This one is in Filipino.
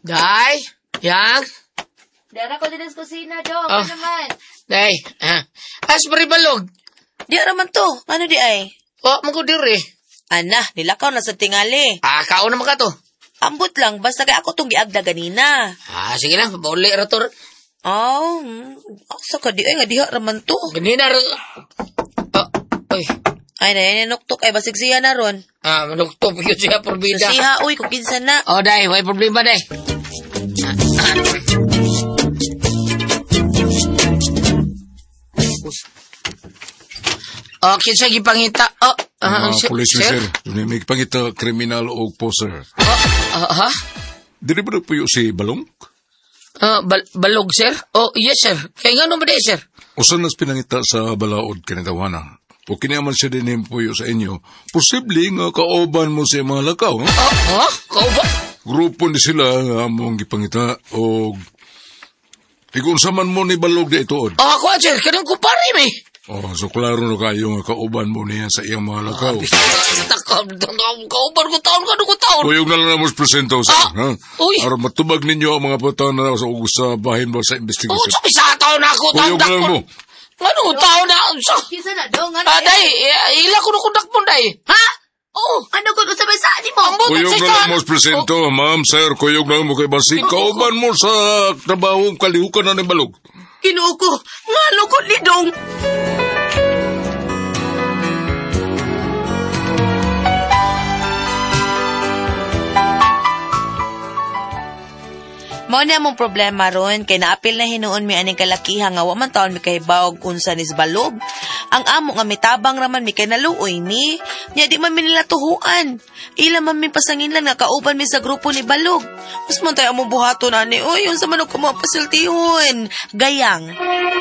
Day, yang. Dara ko din sa kusina, Jo. Oh. Ano naman? Day, aspari balog. Di raman to. Ano di ay? Mangko diri. Ana, nilakaw na sa tingali. Kao naman ka to. Ambot lang, basta kay ako tong giagda ganina. Sige lang, pauli rator. Oh, asa ka di ay nga diha raman to. Ganina oy. Ay, nanuktok ay basig siya na ron. Manuktok yun siya porbida. Siha, uy, kung kinsa na. Day, may problema, day. Kinsa gipangita? Police sir. May pangita kriminal o poser. Dili ba nagpuyo si Balong? Balog, sir? Yes, sir. Kaya nga naman day, sir. Usan nas pinangita sa balaod kinagawana. O kinaman siya din himpuyo sa inyo. Posible nga kaoban mo sa mga lakaw. Kaoban? Grupo ni sila nga among gipangita o ikunsa man mo ni Balog di ituod. Ako, sir. Kanang kupari, may. So klaro na kayo nga kauban mo niya sa iyang mga lakaw. Kauban ko taon. Uyog na lang na mo presento sa uy. Para matubag ninyo ang mga patan na sa bahin mo sa investigasyon. Sabi sa taon na ako. Uyog na lang mo. Ano, taon na. Kinsa na daw, nga Day, ila ko nakundak mo, day. Ha? Ano ko sabay sa ani mo? Kuyog na lang mo presento, ma'am, sir. Kuyog na lang mo kay Basig. Kauban mo sa trabaho kalihukan na ni Balog. Kinuo ko. Ngano ko lidong. Mao na among problema ron kay naapil na hinuon mi aning kalakiha nga wa man taon mi kahibaw unsa ni Balog. Ang amo nga mitabang raman mi kay naluoy mi. Nya di man mi nila tuhuan. Ila man mi pasanginlan nga kauban mi sa grupo ni Balog. Mas man tayo among buhaton ani. Oy, unsa man og kumapasiltihon. Gayang.